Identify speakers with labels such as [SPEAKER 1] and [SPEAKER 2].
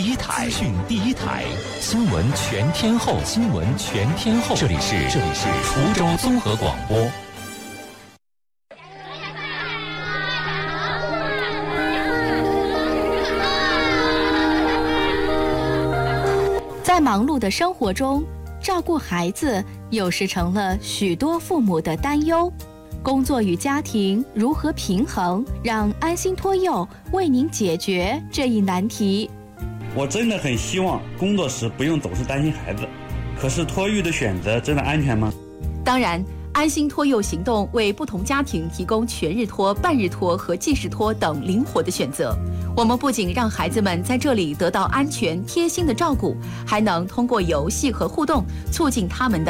[SPEAKER 1] 第一台，资讯第一台，新闻全天候，新闻全天候。这里是滁州综合广播。
[SPEAKER 2] 在忙碌的生活中，照顾孩子有时成了许多父母的担忧。工作与家庭如何平衡？让安心托幼为您解决这一难题。
[SPEAKER 3] 我真的很希望工作时不用总是担心孩子，可是托育的选择真的安全吗？
[SPEAKER 4] 当然，安心托幼行动为不同家庭提供全日托、半日托和即时托等灵活的选择。我们不仅让孩子们在这里得到安全贴心的照顾，还能通过游戏和互动促进他们的